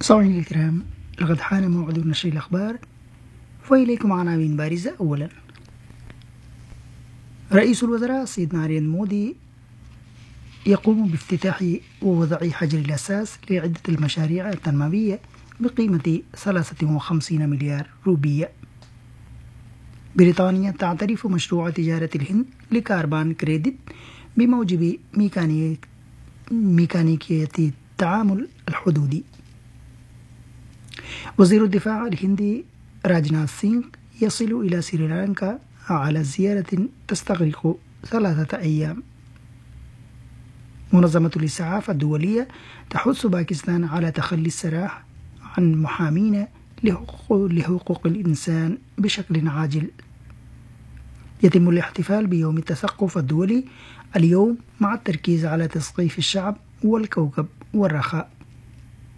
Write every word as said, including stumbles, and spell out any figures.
مستمعينا الكرام، لقد حان موعد نشر الأخبار، وإليكم عناوين بارزة. أولا، رئيس الوزراء سيد ناريندر مودي يقوم بافتتاح ووضع حجر الأساس لعدة المشاريع التنموية بقيمة ثلاثة وخمسين مليار روبية. بريطانيا تعترف مشروع تجارة الهند لكربون كريدت بموجب ميكانيكية التعامل الحدودي. وزير الدفاع الهندي راجناث سينغ يصل إلى سريلانكا على زيارة تستغرق ثلاثة أيام. منظمة الإسعاف الدولية تحث باكستان على تخلي السراح عن محامين لحقوق الإنسان بشكل عاجل. يتم الاحتفال بيوم التثقف الدولي اليوم مع التركيز على تثقيف الشعب والكوكب والرخاء.